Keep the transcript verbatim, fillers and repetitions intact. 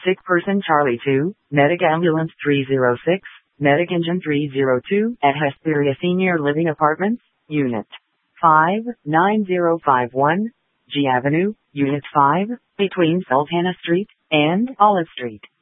Sick person Charlie two, Medic Ambulance three oh six, Medic Engine three oh two, at Hesperia Senior Living Apartments, Unit five, nine zero five one, G Avenue, Unit five, between Sultana Street and Olive Street.